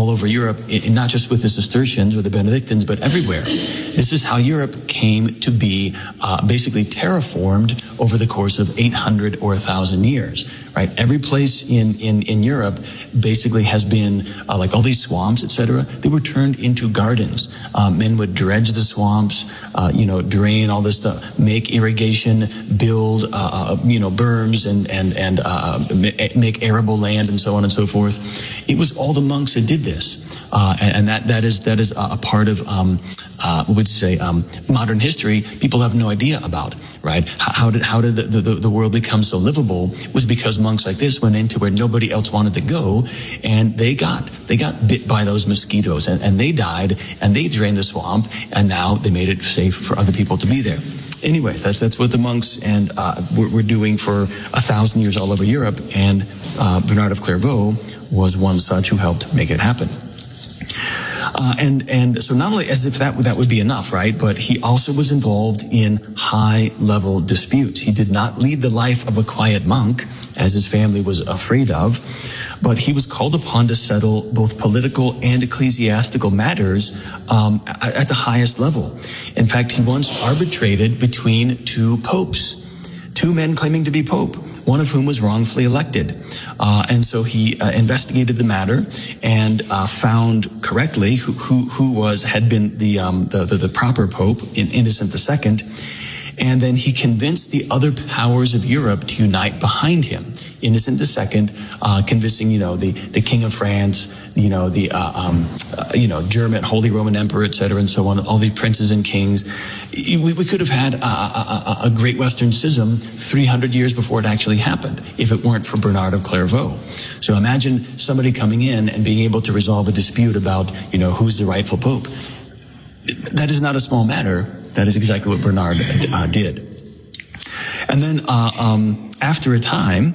all over Europe, not just with the Cistercians or the Benedictines, but everywhere. This is how Europe came to be basically terraformed over the course of 800 or 1,000 years, right? Every place in Europe basically has been, like all these swamps, etc., they were turned into gardens. Men would dredge the swamps, drain all this stuff, make irrigation, build, berms and make arable land and so on and so forth. It was all the monks that did this. And that is a part of, modern history people have no idea about, right? How did the world become so livable? It was because monks like this went into where nobody else wanted to go, and they got bit by those mosquitoes, and they died, and they drained the swamp, and now they made it safe for other people to be there. Anyways, that's what the monks and were doing for 1,000 years all over Europe, and Bernard of Clairvaux was one such who helped make it happen. And so not only as if that would be enough, right? But he also was involved in high-level disputes. He did not lead the life of a quiet monk, as his family was afraid of, but he was called upon to settle both political and ecclesiastical matters at the highest level. In fact, he once arbitrated between two popes, two men claiming to be pope, one of whom was wrongfully elected. And so he investigated the matter and found correctly who had been the proper pope, in Innocent II. And then he convinced the other powers of Europe to unite behind him. Innocent II, convincing, the King of France, German, Holy Roman Emperor, etc., and so on, all the princes and kings. We could have had a great Western schism 300 years before it actually happened, if it weren't for Bernard of Clairvaux. So imagine somebody coming in and being able to resolve a dispute about, who's the rightful pope. That is not a small matter. That is exactly what Bernard did. And then after a time,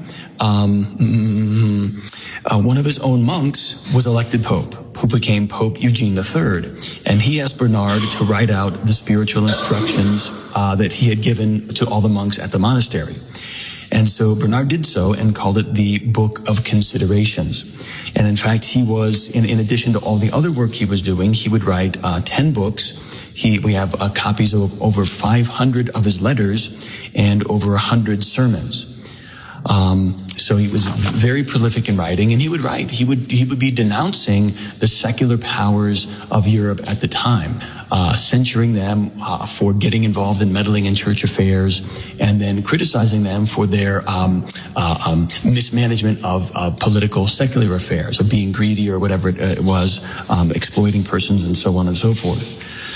one of his own monks was elected pope, who became Pope Eugene III. And he asked Bernard to write out the spiritual instructions that he had given to all the monks at the monastery. And so Bernard did so and called it the Book of Considerations. And in fact, he was, in addition to all the other work he was doing, he would write 10 books. We have copies of over 500 of his letters and over 100 sermons. So he was very prolific in writing, and he would write. He would be denouncing the secular powers of Europe at the time, censuring them for getting involved in meddling in church affairs, and then criticizing them for their mismanagement of political secular affairs, of being greedy or whatever it was, exploiting persons and so on and so forth.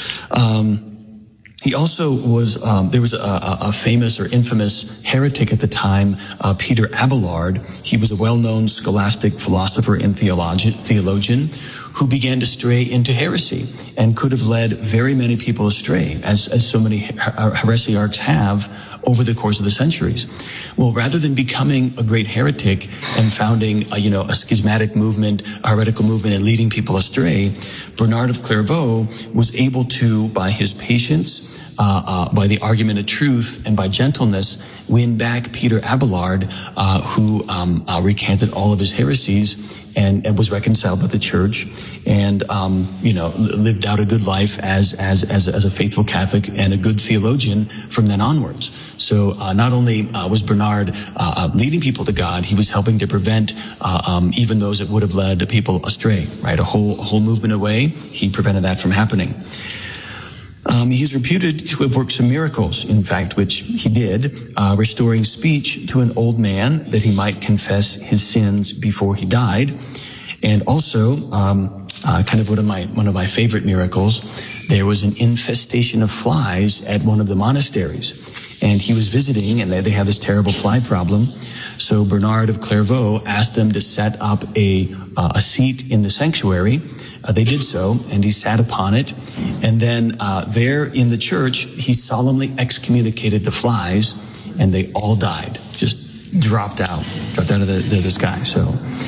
He also was, there was a famous or infamous heretic at the time, Peter Abelard. He was a well-known scholastic philosopher and theologian who began to stray into heresy and could have led very many people astray, as so many heresiarchs have over the course of the centuries. Well, rather than becoming a great heretic and founding a schismatic movement, a heretical movement, and leading people astray, Bernard of Clairvaux was able to, by his patience, by the argument of truth, and by gentleness, win back Peter Abelard, who recanted all of his heresies and was reconciled with the church, and lived out a good life as a faithful Catholic and a good theologian from then onwards. So not only was Bernard leading people to God, he was helping to prevent even those that would have led people astray. Right, a whole movement away. He prevented that from happening. He is reputed to have worked some miracles, in fact, which he did, restoring speech to an old man that he might confess his sins before he died. And also, kind of one of my favorite miracles, there was an infestation of flies at one of the monasteries. And he was visiting, and they had this terrible fly problem. So Bernard of Clairvaux asked them to set up a seat in the sanctuary. They did so, and he sat upon it. And then there in the church, he solemnly excommunicated the flies, and they all died, just dropped out of the sky. So,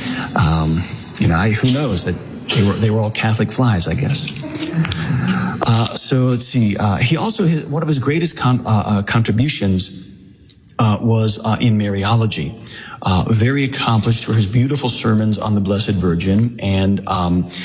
who knows that they were all Catholic flies, I guess. So let's see. He also, one of his greatest contributions was in Mariology. Very accomplished for his beautiful sermons on the Blessed Virgin, and